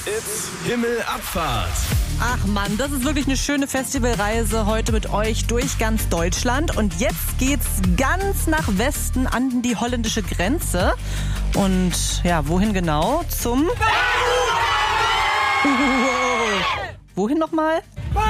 It's Himmelabfahrt. Ach Mann, das ist wirklich eine schöne Festivalreise heute mit euch durch ganz Deutschland. Und jetzt geht's ganz nach Westen an die holländische Grenze. Und ja, wohin genau? Zum... Wohin nochmal?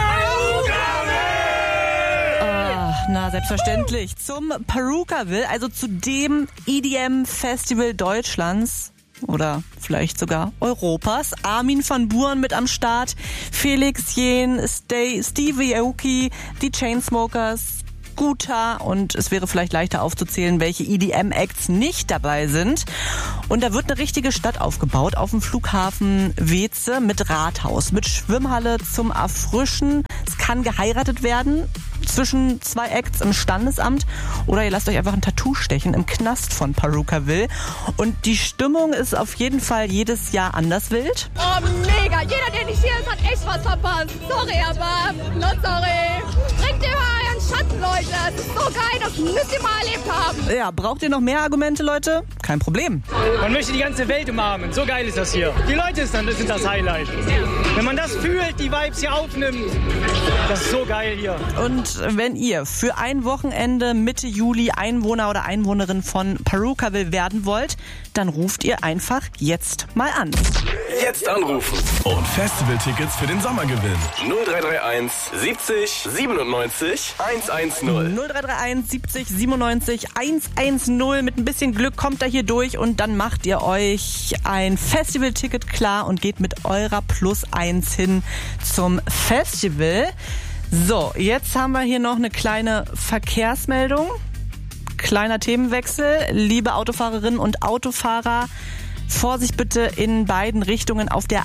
Na, selbstverständlich. Zum Parookaville, also zu dem EDM-Festival Deutschlands. Oder vielleicht sogar Europas. Armin van Buuren mit am Start, Felix Jähn, Stevie Aoki, die Chainsmokers, Guta und es wäre vielleicht leichter aufzuzählen, welche EDM-Acts nicht dabei sind. Und da wird eine richtige Stadt aufgebaut auf dem Flughafen Weeze mit Rathaus, mit Schwimmhalle zum Erfrischen. Es kann geheiratet werden zwischen zwei Acts im Standesamt oder ihr lasst euch einfach ein Tattoo stechen im Knast von Parookaville. Und die Stimmung ist auf jeden Fall jedes Jahr anders wild. Oh, mega! Jeder, der nicht hier ist, hat echt was verpasst. Sorry, aber not sorry. Bringt ihr mal euren Schatten, Leute. Es ist so geil, das müsst ihr mal erlebt haben. Ja, braucht ihr noch mehr Argumente, Leute? Kein Problem. Man möchte die ganze Welt umarmen. So geil ist das hier. Die Leute sind das Highlight. Wenn man das fühlt, die Vibes hier aufnimmt, das ist so geil hier. Und wenn ihr für ein Wochenende Mitte Juli Einwohner oder Einwohnerin von Parookaville werden wollt, dann ruft ihr einfach jetzt mal an. Jetzt anrufen und Festivaltickets für den Sommer gewinnen. 0331 70 97 110. 0331 70 97 110. Mit ein bisschen Glück kommt er hier durch und dann macht ihr euch ein Festivalticket klar und geht mit eurer +1 hin zum Festival. So, jetzt haben wir hier noch eine kleine Verkehrsmeldung. Kleiner Themenwechsel. Liebe Autofahrerinnen und Autofahrer, Vorsicht bitte in beiden Richtungen auf der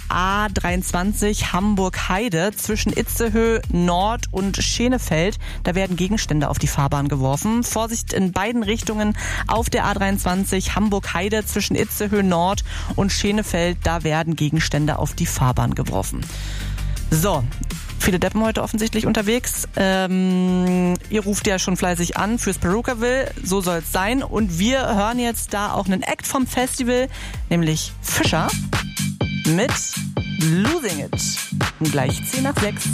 A23 Hamburg-Heide zwischen Itzehoe Nord und Schenefeld. Da werden Gegenstände auf die Fahrbahn geworfen. Vorsicht in beiden Richtungen auf der A23 Hamburg-Heide zwischen Itzehoe Nord und Schenefeld. Da werden Gegenstände auf die Fahrbahn geworfen. So, viele Deppen heute offensichtlich unterwegs. Ihr ruft ja schon fleißig an fürs Parookaville, so soll es sein. Und wir hören jetzt da auch einen Act vom Festival, nämlich Fischer mit Losing It. Gleich 10 nach 6.